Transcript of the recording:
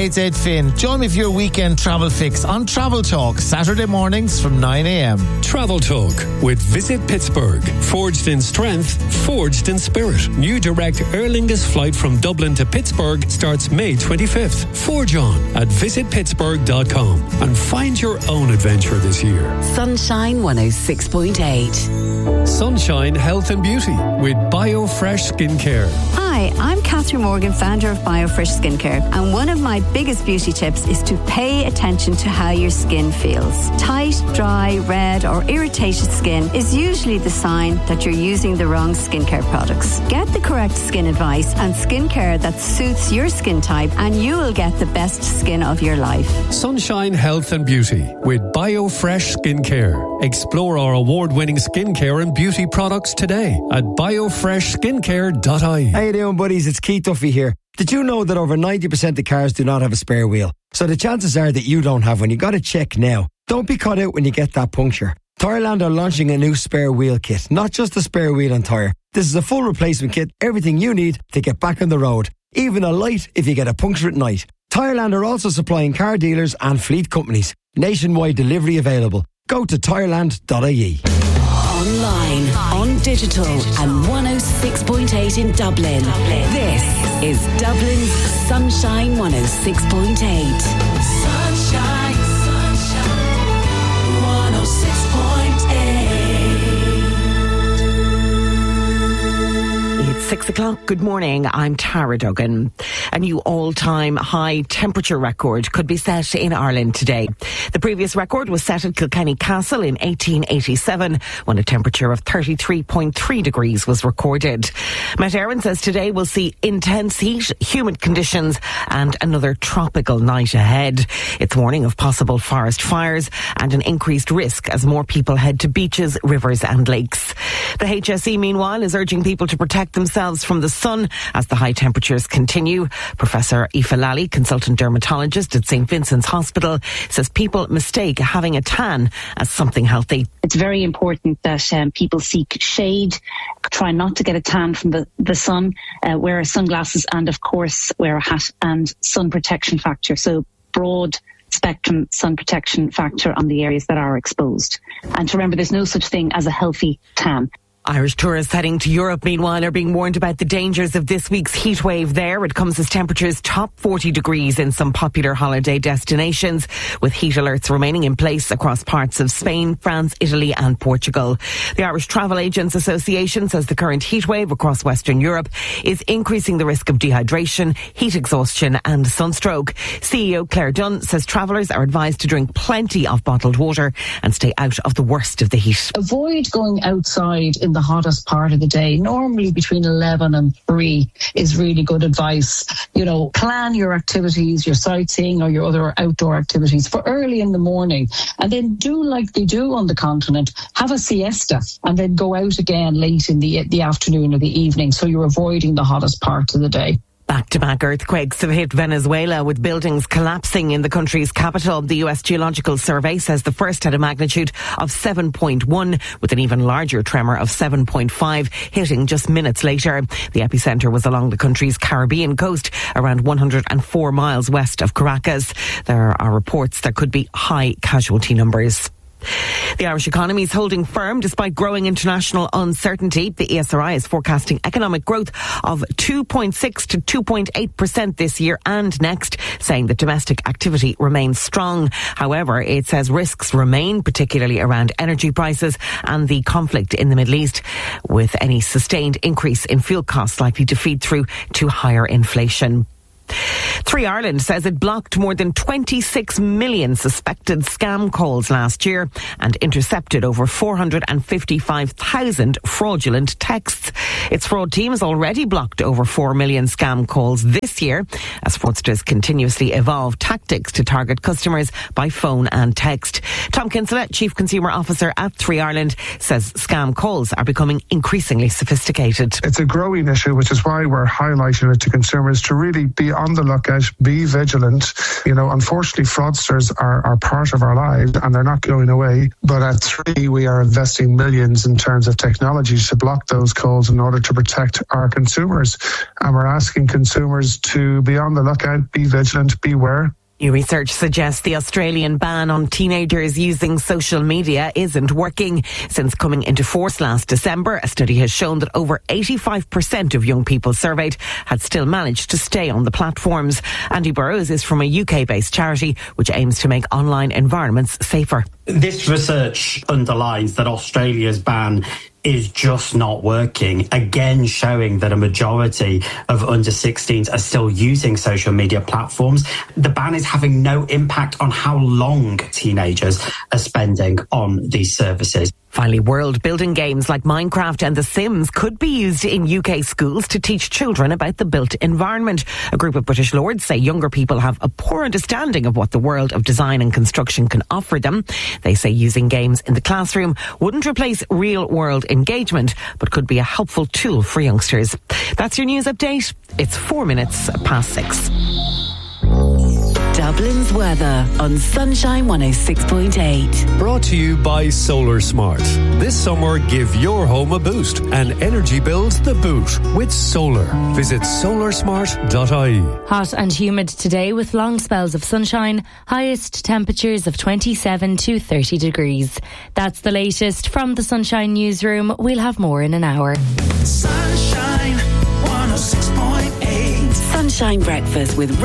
It's Ed Finn. Join me for your weekend travel fix on Travel Talk, Saturday mornings from 9 a.m. Travel Talk with Visit Pittsburgh. Forged in strength, forged in spirit. New direct Aer Lingus flight from Dublin to Pittsburgh starts May 25th. Forge on at visitpittsburgh.com and find your own adventure this year. Sunshine 106.8. Sunshine Health and Beauty with BioFresh Skincare. Hi, I'm Catherine Morgan, founder of BioFresh Skincare, and one of my biggest beauty tips is to pay attention to how your skin feels. Tight, dry, red or irritated skin is usually the sign that you're using the wrong skincare products. Get the correct skin advice and skincare that suits your skin type and you will get the best skin of your life. Sunshine Health and Beauty with BioFresh Skincare. Explore our award-winning skincare and beauty products today at biofreshskincare.ie. How you doing, buddies? It's Keith Duffy here. Did you know that over 90% of cars do not have a spare wheel? So the chances are that you don't have one. You got to check now. Don't be caught out when you get that puncture. Tyreland are launching a new spare wheel kit, not just a spare wheel and tyre. This is a full replacement kit, everything you need to get back on the road. Even a light if you get a puncture at night. Tyreland are also supplying car dealers and fleet companies. Nationwide delivery available. Go to tyreland.ie. Online, on digital, and 106.8 in Dublin. This is Dublin's Sunshine 106.8. Sunshine, 106.8. It's 6 o'clock. Good morning. I'm Tara Duggan. A new all-time high temperature record could be set in Ireland today. The previous record was set at Kilkenny Castle in 1887 when a temperature of 33.3 degrees was recorded. Met Éireann says today will see intense heat, humid conditions and another tropical night ahead. It's warning of possible forest fires and an increased risk as more people head to beaches, rivers and lakes. The HSE, meanwhile, is urging people to protect themselves from the sun as the high temperatures continue. Professor Aoife Lally, consultant dermatologist at St. Vincent's Hospital, says people mistake having a tan as something healthy. It's very important that people seek shade, try not to get a tan from the sun, wear sunglasses and, of course, wear a hat and sun protection factor. So broad spectrum sun protection factor on the areas that are exposed. And to remember, there's no such thing as a healthy tan. Irish tourists heading to Europe, meanwhile, are being warned about the dangers of this week's heat wave there. It comes as temperatures top 40 degrees in some popular holiday destinations, with heat alerts remaining in place across parts of Spain, France, Italy and Portugal. The Irish Travel Agents Association says the current heat wave across Western Europe is increasing the risk of dehydration, heat exhaustion and sunstroke. CEO Claire Dunn says travellers are advised to drink plenty of bottled water and stay out of the worst of the heat. Avoid going outside in the hottest part of the day. Normally between 11 and 3 is really good advice. You know, plan your activities, your sightseeing or your other outdoor activities for early in the morning, and then do like they do on the continent, have a siesta and then go out again late in the afternoon or the evening, so you're avoiding the hottest part of the day. Back-to-back earthquakes have hit Venezuela, with buildings collapsing in the country's capital. The U.S. Geological Survey says the first had a magnitude of 7.1, with an even larger tremor of 7.5 hitting just minutes later. The epicenter was along the country's Caribbean coast, around 104 miles west of Caracas. There are reports there could be high casualty numbers. The Irish economy is holding firm despite growing international uncertainty. The ESRI is forecasting economic growth of 2.6 to 2.8% this year and next, saying that domestic activity remains strong. However, it says risks remain, particularly around energy prices and the conflict in the Middle East, with any sustained increase in fuel costs likely to feed through to higher inflation. 3 Ireland says it blocked more than 26 million suspected scam calls last year and intercepted over 455,000 fraudulent texts. Its fraud team has already blocked over 4 million scam calls this year, as fraudsters continuously evolve tactics to target customers by phone and text. Tom Kinsella, Chief Consumer Officer at 3 Ireland, says scam calls are becoming increasingly sophisticated. It's a growing issue, which is why we're highlighting it to consumers to really be on the lookout out, be vigilant. Unfortunately, fraudsters are part of our lives and they're not going away. But at 3, we are investing millions in terms of technology to block those calls in order to protect our consumers. And we're asking consumers to be on the lookout, be vigilant, beware. New research suggests the Australian ban on teenagers using social media isn't working. Since coming into force last December, a study has shown that over 85% of young people surveyed had still managed to stay on the platforms. Andy Burrows is from a UK-based charity which aims to make online environments safer. This research underlines that Australia's ban is just not working, again showing that a majority of under 16s are still using social media platforms. The ban is having no impact on how long teenagers are spending on these services. Finally, world-building games like Minecraft and The Sims could be used in UK schools to teach children about the built environment. A group of British lords say younger people have a poor understanding of what the world of design and construction can offer them. They say using games in the classroom wouldn't replace real-world engagement, but could be a helpful tool for youngsters. That's your news update. It's 4 minutes past 6. Dublin's weather on Sunshine 106.8. Brought to you by Solar Smart. This summer, give your home a boost and energy bills the boot with solar. Visit solarsmart.ie. Hot and humid today with long spells of sunshine, highest temperatures of 27 to 30 degrees. That's the latest from the Sunshine Newsroom. We'll have more in an hour. Sunshine 106.8. Sunshine Breakfast with